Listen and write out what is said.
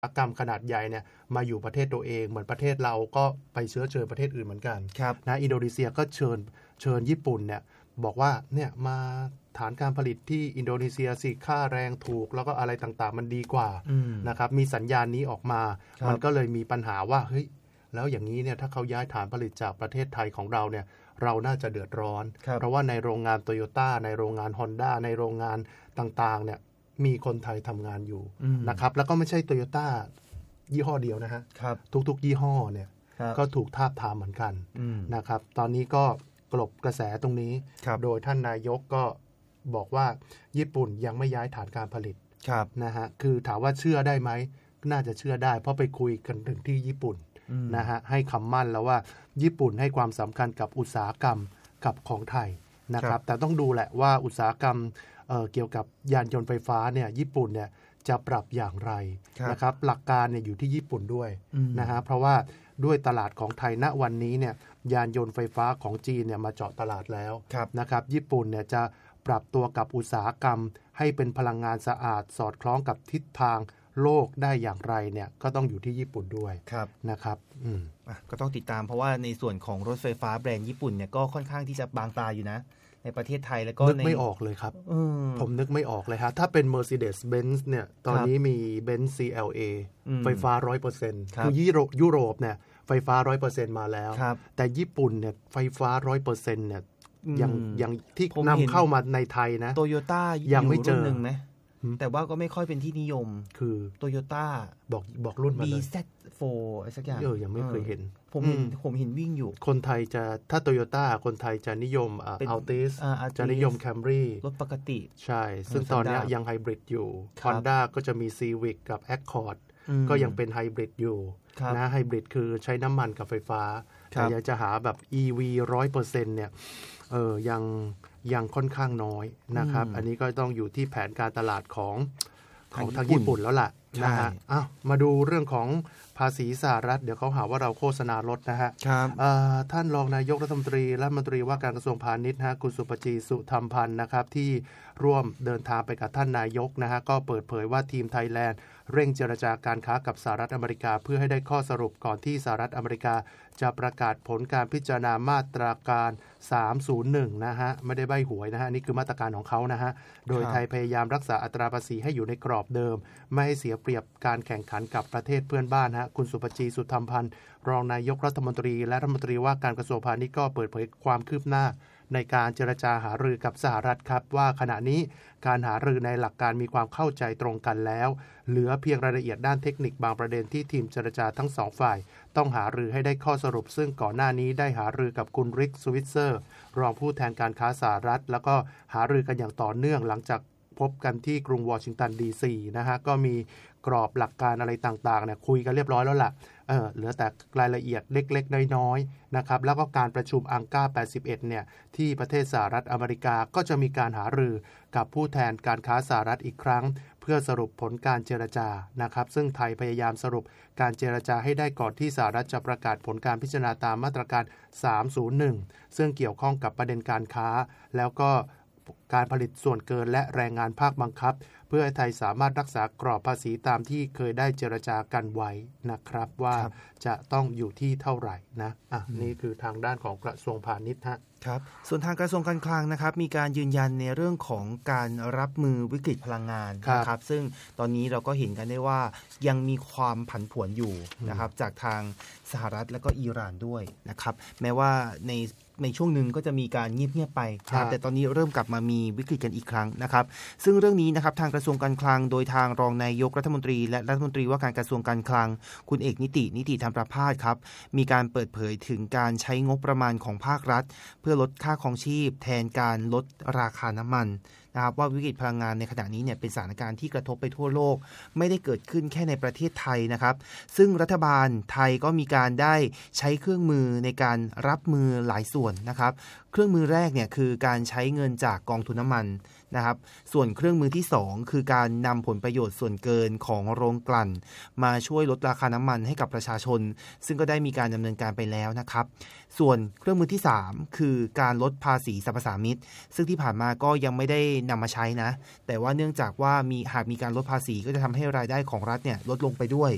กรรมขนาดใหญ่เนี่ยมาอยู่ประเทศตัวเองเหมือนประเทศเราก็ไปเชิญประเทศอื่นเหมือนกันนะอินโดนีเซียก็เชิญญี่ปุ่นเนี่ยบอกว่าเนี่ยมาฐานการผลิตที่อินโดนีเซียสิค่าแรงถูกแล้วก็อะไรต่างๆมันดีกว่านะครับมีสัญญาณนี้ออกมามันก็เลยมีปัญหาว่าเฮ้ยแล้วอย่างนี้เนี่ยถ้าเขาย้ายฐานผลิตจากประเทศไทยของเราเนี่ยเราน่าจะเดือดร้อนเพราะว่าในโรงงานโตโยต้าในโรงงาน Honda ในโรงงานต่างๆเนี่ยมีคนไทยทำงานอยู่นะครับแล้วก็ไม่ใช่โตโยต้ายี่ห้อเดียวนะฮะทุกๆยี่ห้อเนี่ยก็ถูกทาบทามเหมือนกันนะครับตอนนี้ก็กลบกระแสตรงนี้โดยท่านนายกก็บอกว่าญี่ปุ่นยังไม่ย้ายฐานการผลิตนะฮะคือถามว่าเชื่อได้ไหมน่าจะเชื่อได้เพราะไปคุยกันถึงที่ญี่ปุ่นนะฮะให้คำมั่นแล้วว่าญี่ปุ่นให้ความสำคัญกับอุตสาหกรรมกับของไทยนะครับแต่ต้องดูแหละว่าอุตสาหกรรมเกี่ยวกับยานยนต์ไฟฟ้าเนี่ยญี่ปุ่นเนี่ยจะปรับอย่างไรนะครับหลักการเนี่ยอยู่ที่ญี่ปุ่นด้วยนะฮะเพราะว่าด้วยตลาดของไทยณวันนี้เนี่ยยานยนต์ไฟฟ้าของจีนเนี่ยมาเจาะตลาดแล้วนะครับญี่ปุ่นเนี่ยจะปรับตัวกับอุตสาหกรรมให้เป็นพลังงานสะอาดสอดคล้องกับทิศทางโลกได้อย่างไรเนี่ยก็ต้องอยู่ที่ญี่ปุ่นด้วยนะครับก็ต้องติดตามเพราะว่าในส่วนของรถไฟฟ้าแบรนด์ญี่ปุ่นเนี่ยก็ค่อนข้างที่จะบางตาอยู่นะในประเทศไทยแล้วก็นึกไม่ออกเลยครับผมนึกไม่ออกเลยฮะถ้าเป็น Mercedes-Benz เนี่ยตอนนี้มี Benz CLA ไฟฟ้า 100% คือยุโรปเนี่ยไฟฟ้า 100% มาแล้วแต่ญี่ปุ่นเนี่ยไฟฟ้า 100% เนี่ยยังที่นำเข้ามาในไทยนะ Toyota ยังไม่เจอนึงไหมแต่ว่าก็ไม่ค่อยเป็นที่นิยมคือ Toyota บอกรุ่นมาเลย BZ4 อะไรสักอย่างยังไม่เคยเห็นผมเห็นวิ่งอยู่คนไทยจะถ้า Toyota คนไทยจะนิยมAltis จะนิยม Camry รถปกติใช่ซึ่งตอนนี้ยังไฮบริดอยู่ Honda ก็จะมี Civic กับ Accord ก็ยังเป็นไฮบริดอยู่นะไฮบริดคือใช้น้ำมันกับไฟฟ้าแต่อยากจะหาแบบ EV 100% เนี่ยยังค่อนข้างน้อยนะครับอันนี้ก็ต้องอยู่ที่แผนการตลาดของทางญี่ปุ่นแล้วล่ะนะฮะมาดูเรื่องของภาษีสหรัฐเดี๋ยวเขาหาว่าเราโฆษณารถนะฮะท่านรองนายกรัฐมนตรีและรัฐมนตรีว่าการกระทรวงพาณิชย์นะคุณสุปจีสุธรรมพันธ์นะครับที่ร่วมเดินทางไปกับท่านนายกนะฮะก็เปิดเผยว่าทีมไทยแลนด์เร่งเจรจาการค้ากับสหรัฐอเมริกาเพื่อให้ได้ข้อสรุปก่อนที่สหรัฐอเมริกาจะประกาศผลการพิจารณามาตราการ301นะฮะไม่ได้ใบ้หวยนะฮะนี่คือมาตรการของเขานะฮะโดยไทยพยายามรักษาอัตราภาษีให้อยู่ในกรอบเดิมไม่ให้เสียเปรียบการแข่งขันกับประเทศเพื่อนบ้านฮะคุณสุปจีสุธรรมพันธ์รองนายกรัฐมนตรีและรัฐมนตรีว่าการกระทรวงพาณิชย์ก็เปิดเผยความคืบหน้าในการเจรจาหารือกับสหรัฐครับว่าขณะนี้การหารือในหลักการมีความเข้าใจตรงกันแล้วเหลือเพียงรายละเอียดด้านเทคนิคบางประเด็นที่ทีมเจรจาทั้งสองฝ่ายต้องหารือให้ได้ข้อสรุปซึ่งก่อนหน้านี้ได้หารือกับคุณริกสวิตเซอร์รองผู้แทนการค้าสหรัฐแล้วก็หารือกันอย่างต่อเนื่องหลังจากพบกันที่กรุงวอชิงตันดีซีนะฮะก็มีกรอบหลักการอะไรต่างๆเนี่ยคุยกันเรียบร้อยแล้วล่ะเหลือแต่รายละเอียดเล็กๆน้อยๆนะครับแล้วก็การประชุมอังกา81เนี่ยที่ประเทศสหรัฐอเมริกาก็จะมีการหารือกับผู้แทนการค้าสหรัฐอีกครั้งเพื่อสรุปผลการเจรจานะครับซึ่งไทยพยายามสรุปการเจรจาให้ได้ก่อนที่สหรัฐจะประกาศผลการพิจารณาตามมาตรการ301ซึ่งเกี่ยวข้องกับประเด็นการค้าแล้วก็การผลิตส่วนเกินและแรงงานภาคบังคับเพื่อให้ไทยสามารถรักษากรอบภาษีตามที่เคยได้เจรจากันไว้นะครับว่าจะต้องอยู่ที่เท่าไหร่นะนี่คือทางด้านของกระทรวงพาณิชย์ฮะครับส่วนทางกระทรวงการคลังนะครับมีการยืนยันในเรื่องของการรับมือวิกฤตพลังงานนะครับซึ่งตอนนี้เราก็เห็นกันได้ว่ายังมีความผันผวนอยู่นะครับจากทางสหรัฐและก็อิหร่านด้วยนะครับแม้ว่าในช่วงหนึ่งก็จะมีการเงียบๆไปนะครับแต่ตอนนี้เริ่มกลับมามีวิกฤตกันอีกครั้งนะครับซึ่งเรื่องนี้นะครับทางกระทรวงการคลังโดยทางรองนายกรัฐมนตรีและรัฐมนตรีว่าการกระทรวงการคลังคุณเอกนิติธรรมประภาสครับมีการเปิดเผยถึงการใช้งบประมาณของภาครัฐเพื่อลดค่าครองชีพแทนการลดราคาน้ำมันนะครับว่าวิกฤตพลังงานในขณะนี้เนี่ยเป็นสถานการณ์ที่กระทบไปทั่วโลกไม่ได้เกิดขึ้นแค่ในประเทศไทยนะครับซึ่งรัฐบาลไทยก็มีการได้ใช้เครื่องมือในการรับมือหลายส่วนนะครับเครื่องมือแรกเนี่ยคือการใช้เงินจากกองทุนน้ำมันนะครับส่วนเครื่องมือที่2คือการนำผลประโยชน์ส่วนเกินของโรงกลั่นมาช่วยลดราคาน้ำมันให้กับประชาชนซึ่งก็ได้มีการดำเนินการไปแล้วนะครับส่วนเครื่องมือที่3คือการลดภาษีสรรพสามิตซึ่งที่ผ่านมาก็ยังไม่ได้นำมาใช้นะแต่ว่าเนื่องจากว่าหากมีการลดภาษีก็จะทำให้รายได้ของรัฐเนี่ยลดลงไปด้วย